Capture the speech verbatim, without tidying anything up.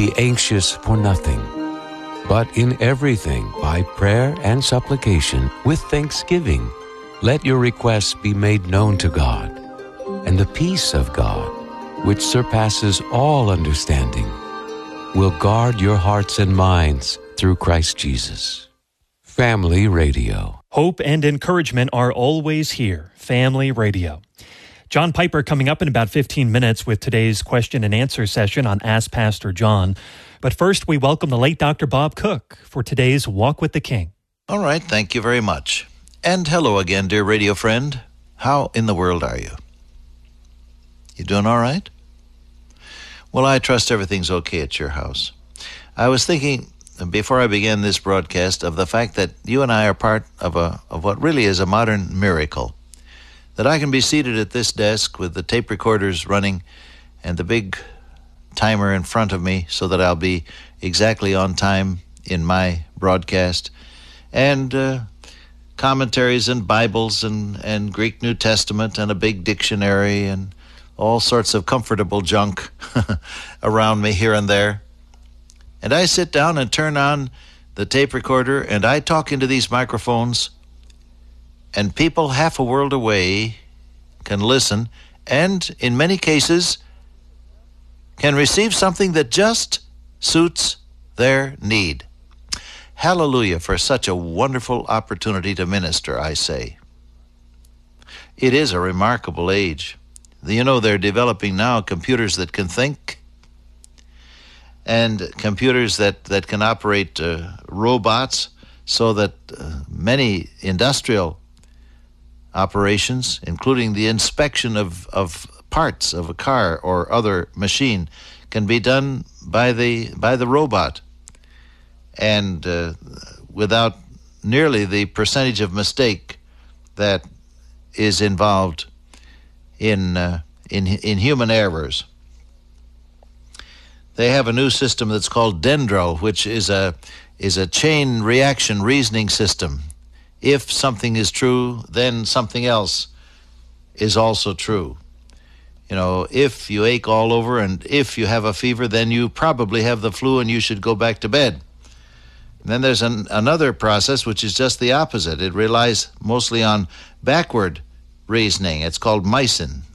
Be anxious for nothing, but in everything, by prayer and supplication, with thanksgiving, let your requests be made known to God. And the peace of God, which surpasses all understanding, will guard your hearts and minds through Christ Jesus. Family Radio. Hope and encouragement are always here. Family Radio. John Piper coming up in about fifteen minutes with today's question and answer session on Ask Pastor John. But first, we welcome the late Doctor Bob Cook for today's Walk with the King. All right, thank you very much. And hello again, dear radio friend. How in the world are you? You doing all right? Well, I trust everything's okay at your house. I was thinking, before I began this broadcast, of the fact that you and I are part of a of what really is a modern miracle. That I can be seated at this desk with the tape recorders running and the big timer in front of me so that I'll be exactly on time in my broadcast. And uh, commentaries and Bibles and, and Greek New Testament and a big dictionary and all sorts of comfortable junk around me here and there. And I sit down and turn on the tape recorder and I talk into these microphones, and people half a world away can listen and, in many cases, can receive something that just suits their need. Hallelujah for such a wonderful opportunity to minister, I say. It is a remarkable age. You know, they're developing now computers that can think, and computers that, that can operate uh, robots, so that uh, many industrial operations, including the inspection of, of parts of a car or other machine, can be done by the by the robot, and uh, without nearly the percentage of mistake that is involved in uh, in in human errors. They have a new system that's called Dendro, which is a is a chain reaction reasoning system. If something is true, then something else is also true. You know, if you ache all over and if you have a fever, then you probably have the flu and you should go back to bed. And then there's an, another process which is just the opposite. It relies mostly on backward reasoning. It's called Meissen.